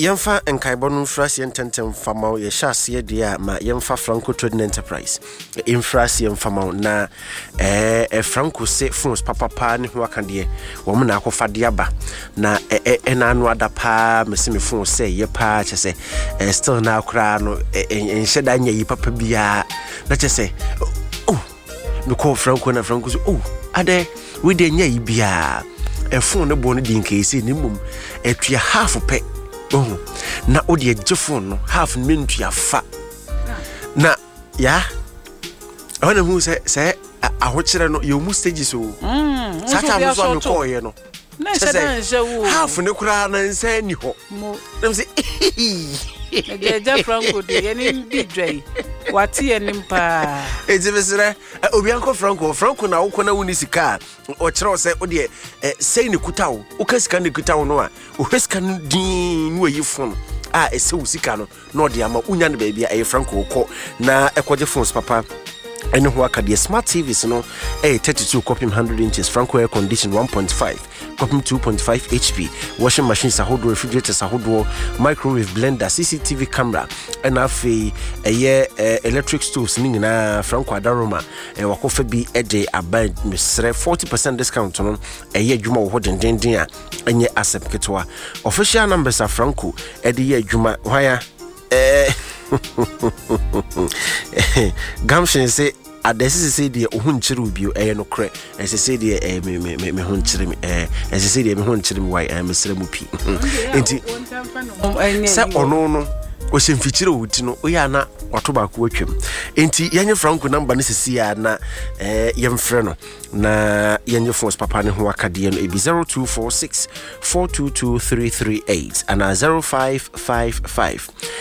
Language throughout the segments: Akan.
yɛmfa nkaibonu frase ntentem famao ye hyase dia ma yɛmfa Franco Trading Enterprise infrase famao na Franco se phones papa ne ho aka de wo na akofa de aba na na anu adapa meseme phone se ye pa chese still na akra no enhyeda nya yi papa bia na chese no call Franco na Franco so ade we de nya yi bia phone ne bo no di nkesi ni mum etua half pe na odi phone no half minute afa na ya ona hu se ahokyere no ye mu stage so sata mo so me call ye no na se dan je wo half ne kura na nsa ni ho dem se Eja Franco de ye ni bidwai wati ye nimpa ejibesere obianko Franco na woko na woni sika o kire se o de sei ne kutawo o ka sika ne kutawo no a o hesika no din no yi fon a ese wo sika no na o de ama unya ne ba bia Franco ko na ekoje phones papa ene ho aka de smart TVs no 32 copy 100 inches Franco air condition 1.5 copy 2.5 HP washing machines ahodo refrigerators ahodo microwave blender CCTV camera and afi electric stoves ni na Franco adaroma wakofa bi ede aban mesre 40% discount no adwuma wo dendenden a enye asep ketwa official numbers of Franco ede ye adwuma hwaya Gamshin say adesi say the ohunchire ubio no kre ese say the me hunchire me ese say the me hunchire me why mesre mu pi enti sa ono no o se mfichire wuti no o ya na wato ba ko atwam enti yenye Franco number ne sisi ya na yemfre no na yenye phones papa ne ho akade no ebi 0246 422338 and 0555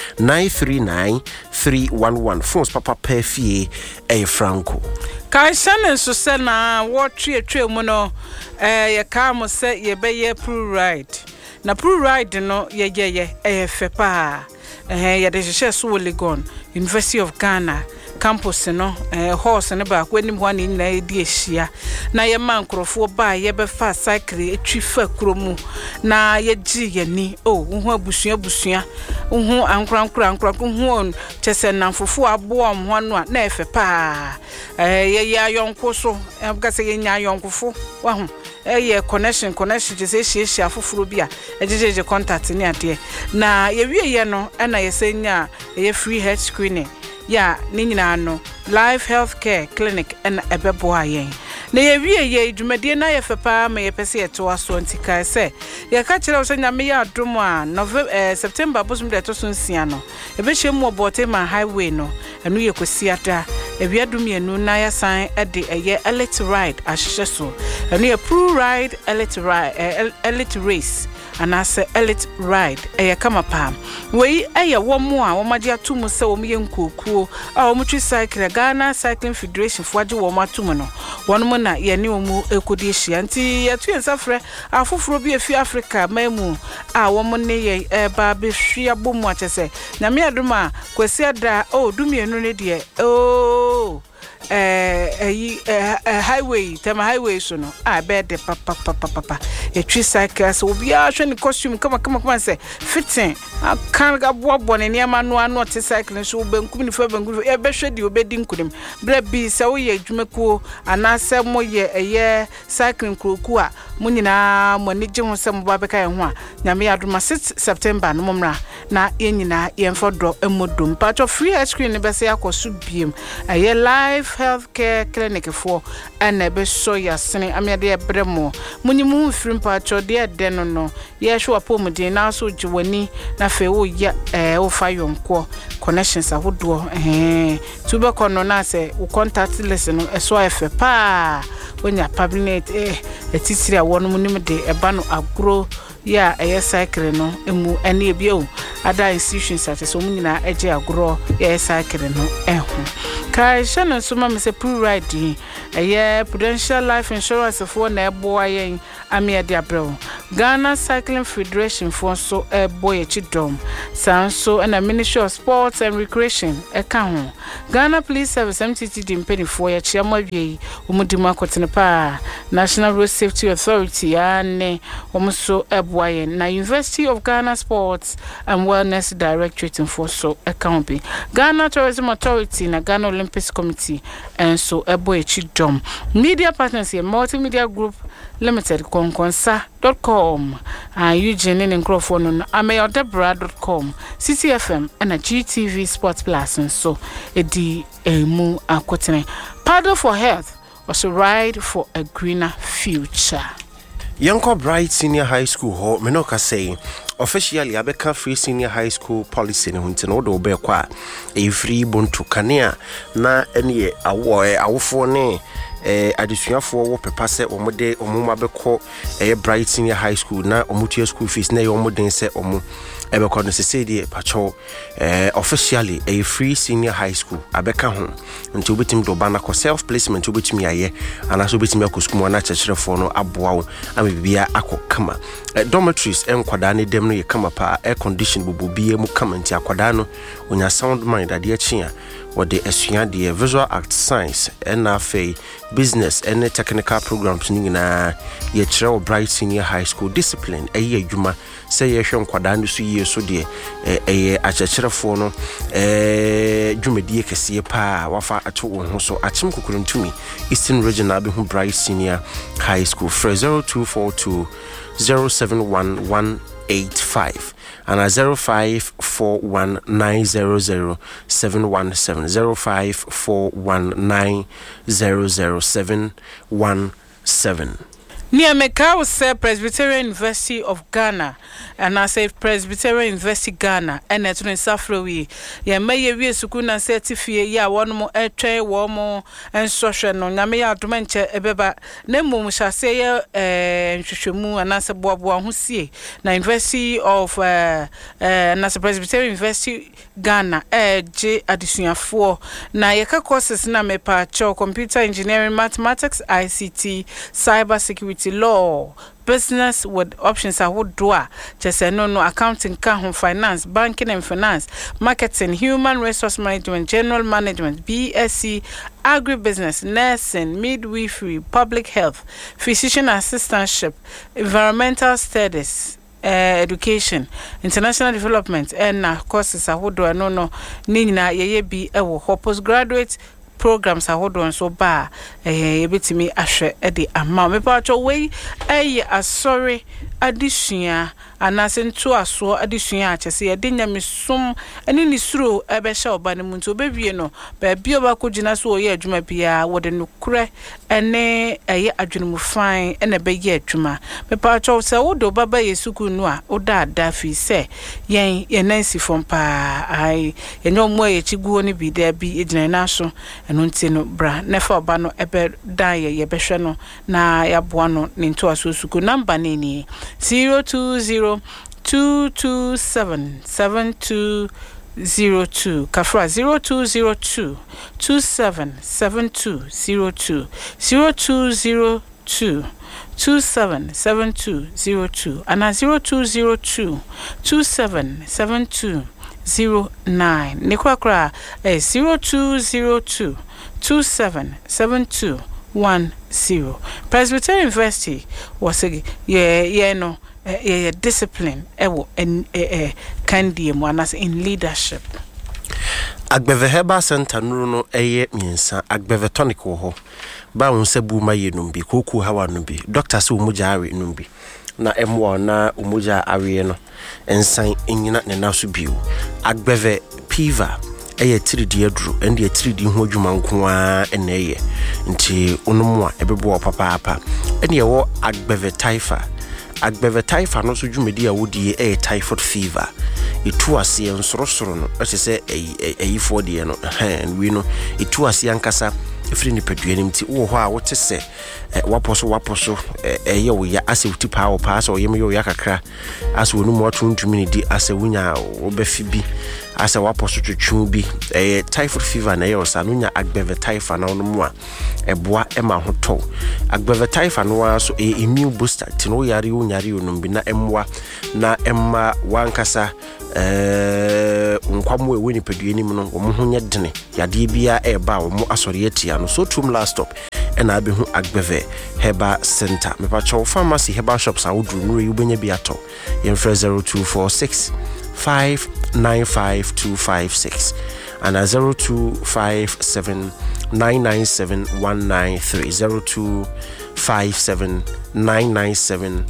939 311 phones papa perfie Franco kai sane so se na wo twe mu no ye ka mo se ye be ye pro ride na pro ride no ye fe pa ye de hye so Legon University of Ghana campus no horse ne ba kwanim ho ani na edi ehia na ye man krofo ba ye be fa cycle etwi fa kromu na ye gi ye ni hu abusua hu ankran hu chese nanfofo abo am ho no na efe pa ye ayonko so ga se ye nya ayonkofo wa hu ye connection je se hia foforo bia ejeje contact ni ade na ye wie no na ye se nya ye free health screening ya ni nyina no life healthcare clinic and ebebo ayen na ye wie ye dwumade na ye fepa ma ye pese ye to aso ntika se ye ka kire wo se nyame ya adom a September bosum de to so nsia no e be hye mu obote ma highway no enu ye kwasiata e bia dum ye nu na ya san e de ye elite ride ahye so enu ye pro ride elite race anase elite ride kama pam wei wo mo a wo magia tumu se wo ye nkokuo a wo mutwi cycle Ghana Cycling Federation fo age wo matumu no won mo na ye ne wo mu ekodi ehia nti ye tu ensafre afoforo bi efi Africa mamu a wo mo ne ye ba be hwia bomu a chese na me aduma kwasi ada dumienu ne de highway tema highway so no be de papa e twi cycle so obi a hwe ni costume kama say fitting kan ga bobo ne niam no te cycle so benkum ni fa benkum e be hwe di obedi nkunim bra bi se wo ye adwumekuo anase mo ye cycling kroku a mo nyina mo ne gye ho se mo ba be kai ho a nyame adoma 6 September no momra na ye nyina ye mfodo emodom patcho free health screen be se akoso biem ye live healthcare clinic for and be so ya sene amiade bremo munyimu mfiri mpacho de den no ye hwe apomuden na so giwani na fe wo ya wo fayonko connections ahodo tube kono na se wo contact listen no eso efe pa wonya cabinet etitiri awon munim de eba no agro ya cycle no emu ene ebio ada institutions at so munyina eje agro cycle no Kai Shannon Suma Mr. Pru Riding, a year Prudential Life Insurance for na boy Amia Diabro. Ghana Cycling Federation for so a boy chidom. Sanso and a Ministry of Sports and Recreation, a count. Ghana Police Service MTT in Penny for a Chiamabi, Umudima Kotinapa, National Road Safety Authority, and Omuso Ebwayen, na University of Ghana Sports and Wellness Directorate for so a county. Ghana Tourism Authority, na Ghana Olympics Committee, and so a boy chidom. Media partners here, Multimedia Group Limited, Konkonsa.com, Eugene and Crawford on Amayodebra.com, CCFM, and a GTV Sports Plus, and so a D. Mu Akotene. Paddle for Health was a ride for a greener future. Yonko Bright Senior High School ho menoka say officially abeka free senior high school policy ne hunte no do be kwa e free buntu kanea na ene awofo ne adesuafo wo pepa se omode omuma beko Bright Senior High School na omutua school fees na yomoden se omu ebeko no se dey pacho officially a free senior high school abeka ho nti obetim do bana ko self placement obetimi aye ana so obetimi akoskumu na chechirefo no aboa wo amebia akokama dormitories enkwada ne dem no ye kama pa air condition bububie mu kama nti akwada no onya sound mind ade achia wode asua de visual art science NFA business and technical programs nyina ye kire Bright Senior High School discipline eye adwuma say ye hwe nkwada no so yie so de achechirefo no dwumadie kese pa wafa ato wo ho so achim kokuruntumi Eastern Regional be hu Bright Senior High School for 0242 071185 and 0541900717 0541900717. Near Mekau say Presbyterian University of Ghana, and I say Presbyterian University Ghana, and that's when Safrowi. Ya may we sukuna certify ya one more tray, one more and social no Namia Dumenche Ebeba, Nemo shall say Shushumu and Nasa Bob Husi, na University of Nasa Presbyterian University Ghana, J addition 4. Na yaka courses na me pacho computer engineering, mathematics, ICT, cyber security. Law, business with options I would do. Just no accounting, finance, banking and finance, marketing, human resource management, general management, BSc, agribusiness, nursing, midwifery, public health, physician assistantship, environmental studies, education, international development, and courses I would do. No, Nina, ye be a postgraduate programs are hold on so ba ebetimi ahwe e de ama me pa cho we sorry adisua anasentu aso adisua achese ye de nyamesum ene ni suro ebe sha oba ne muntu obewie no ba bi oba ko gina so ye adwuma bia wode no kure ene adwunumu fan ene be ye adwuma me pa cho se wo do baba yesuku nu a oda da fi se yen nansi fom pa ai enyo mo ye chiguo ni bi da bi egina na so eno nti no bra nefa oba no ebe da ye behwe no na ya boa no ni nto aso suku number ni 020277202 Kafra 0202 277202 0202 277202 and 0202 277209 Nikwakra 0202 277210 Presbyterian University was a no discipline candy monas in leadership. Agbeve Heba Center no miensa agbeve tonic wo ho ba won sebu ma ye numbi koku hawa numbi doctor se umuja awe numbi na emwo na umuja awe no ensan enyina ne naso biu agbeve piva eye 3D aduru ende 3D ho adwuma nko a eneye nti onomu a ebebo papa ene ye wo agbeve taifa no so dwumedi a wodi typhoid fever itu ase ensorosoro no ese se eyifo de no we no itu ase ankasa efiri ni pedua nim ti wo ho a wote se waposo ye wo ya ase wuti pa wo pa so yem yo ya kakra ase wonu mo atuntumi ni di ase wunya wo be fi bi ase waposo twetwu bi typhoid fever na ye osa no nya agbeve typhoid na ono mo a eboa ema ho to agbeve typhoid no aso immune booster ti no yare unyare onum bi na emwa na emma wankasa nkwamo ewe ni pedua nim no wo ho nya dene yade bia eba wo asori atia no so tum last stop ena abe hu agbeve heba center me pa chow pharmacy heba shops awudru no yu benya bi ato yen 0246 595256 and 0257 997 193 0257 997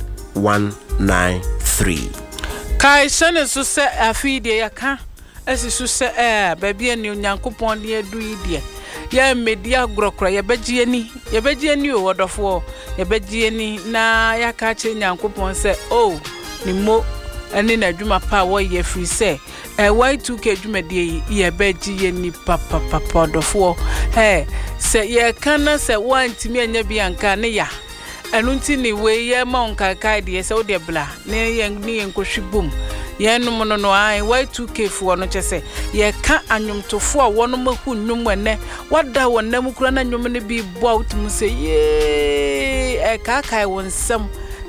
193 kai shane so se afide yaka asisu se baby eni onyankopon de adu ide ya media grokro ya begie ni o wodofo ya begie ni na ya ka che nyankopon se ni mo eni na dwuma pa wo ye free se Y2K dwumade ya begie ni papa wodofo se ye kana se wantimi anya bi anka ne ya enunti ni we ye ma onka kai de se wo de bla ne ye nkohwibom yenum no ai Y2K fu no chese ye ka anwumtofo a wono mahu nwum ene wada wonam kura na nwum ne bi bo outum se ye ka kai wonsam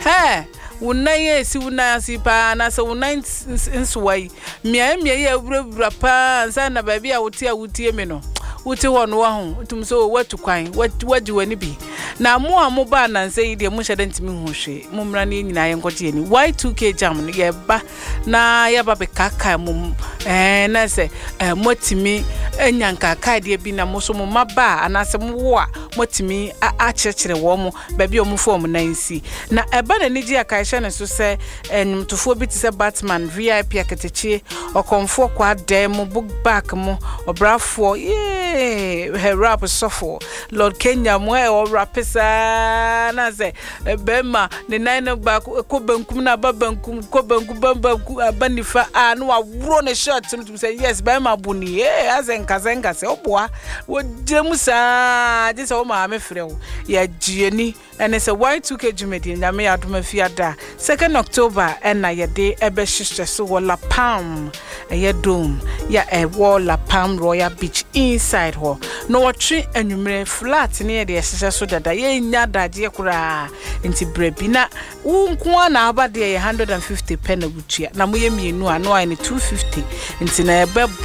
unaye si unasi pa na se unan nswai mia ye awura pa nsa na ba bia wutie me no wuti wono wa ho utum so watu kwan waji wani bi na mo amoba na nse yi de mo hyede ntimi hu hwe mo mra ne nyina ye nkogye ni Y2K jam no ye ba na ye ba be kaka mo na se motimi enyanka kaade bi na mo so mo maba anase mo wo a motimi a kyekere wo mo ba bi o mo form nansi na eba na niji aka hye ne so se mtofo bi ti se Batman VIP aketechie okonfo kwa dem book back mo obrafo her rap sofo Lord Kenya mo o rapisa na se bema ne nine back ko bankum na babankum ko bankum bambanku abanifa no awro ne short to say yes bema buni azenka se oboa wo jemusa je se o ma mefrew ya jieni ene se Y2K jumedi na me adoma fiada 2nd October na yede ebe hihye so wala pam ye dome ya wala pam Royal Beach inside ho no watwe anwumre flat ne ye de hihye so dada ye nya daje kura nti brebi na nko na abade ye 150 pen agutua na mo ye mienu ano ai ne 250 nti na ebe